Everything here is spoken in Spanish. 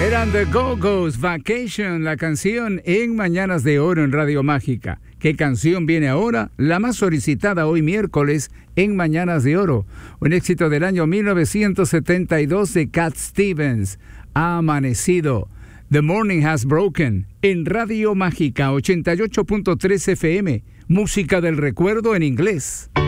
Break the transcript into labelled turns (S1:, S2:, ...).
S1: Eran The Go-Go's Vacation, la canción en Mañanas de Oro en Radio Mágica. ¿Qué canción viene ahora? La más solicitada hoy miércoles en Mañanas de Oro. Un éxito del año 1972 de Cat Stevens. Ha amanecido. The Morning Has Broken en Radio Mágica 88.3 FM. Música del recuerdo en inglés.